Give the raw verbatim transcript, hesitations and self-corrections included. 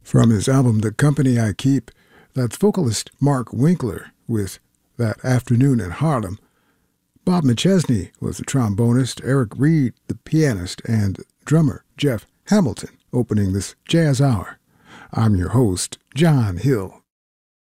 From his album The Company I Keep, that's vocalist Mark Winkler with That Afternoon in Harlem. Bob McChesney was the trombonist, Eric Reed the pianist, and drummer Jeff Hamilton opening this Jazz Hour. I'm your host, John Hill.